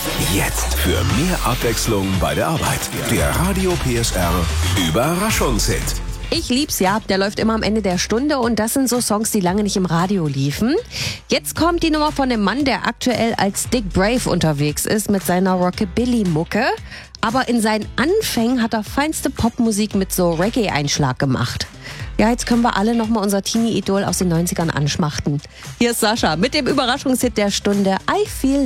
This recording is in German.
Jetzt für mehr Abwechslung bei der Arbeit. Der Radio PSR Überraschungshit. Ich lieb's ja, der läuft immer am Ende der Stunde und das sind so Songs, die lange nicht im Radio liefen. Jetzt kommt die Nummer von dem Mann, der aktuell als Dick Brave unterwegs ist mit seiner Rockabilly-Mucke. Aber in seinen Anfängen hat er feinste Popmusik mit so Reggae-Einschlag gemacht. Ja, jetzt können wir alle nochmal unser Teenie-Idol aus den 90ern anschmachten. Hier ist Sascha mit dem Überraschungshit der Stunde I Feel